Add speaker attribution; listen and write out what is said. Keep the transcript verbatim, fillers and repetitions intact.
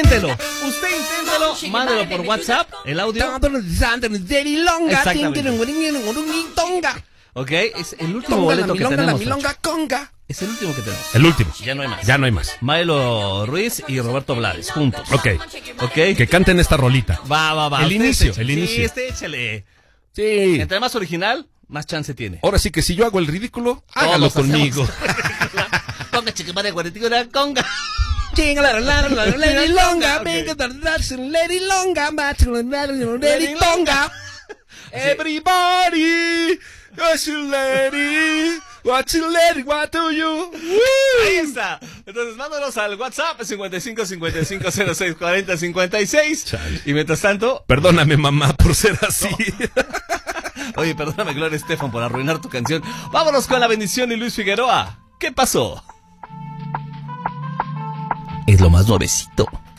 Speaker 1: inténtelo. Usted inténtelo, mándelo por WhatsApp, el audio. Exactamente. Ok, es el último boleto que tenemos. Es el último que tenemos.
Speaker 2: El último.
Speaker 1: Ya no hay más.
Speaker 2: Ya no hay más.
Speaker 1: Maelo Ruiz y Roberto Blades, juntos.
Speaker 2: Ok.
Speaker 1: Ok.
Speaker 2: Que canten esta rolita.
Speaker 1: Va, va, va.
Speaker 2: El
Speaker 1: Usted
Speaker 2: inicio,
Speaker 1: échale.
Speaker 2: el inicio.
Speaker 1: Sí, este échale.
Speaker 2: Sí.
Speaker 1: Entre más original, más chance tiene.
Speaker 2: Ahora sí que si yo hago el ridículo, hágalo
Speaker 1: Todos
Speaker 2: conmigo.
Speaker 1: Conga, chiquimare, cuarentico, conga.
Speaker 2: Chinga la la la lady longa, venga lady longa, lady longa. Everybody, what's your lady? What's your lady? What do you?
Speaker 1: Ahí está. Entonces mándanos al WhatsApp cincuenta y cinco cincuenta y cinco cero seis cuarenta cincuenta y seis.
Speaker 2: Chale.
Speaker 1: Y mientras tanto,
Speaker 2: Perdóname, mamá, por ser así.
Speaker 1: oye, perdóname, Gloria Estefan, por arruinar tu canción. Vámonos con La Bendición y Luis Figueroa. ¿Qué pasó? Es lo más nuevecito.